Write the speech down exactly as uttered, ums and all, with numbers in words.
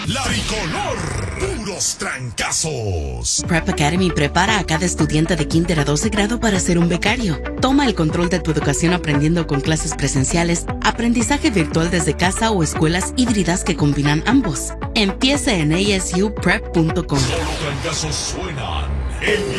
La Bicolor, puros trancazos. Prep Academy prepara a cada estudiante de kinder a doce grado para ser un becario. Toma el control de tu educación aprendiendo con clases presenciales, aprendizaje virtual desde casa o escuelas híbridas que combinan ambos. Empieza en a s u prep punto com. Solo trancazos suenan. El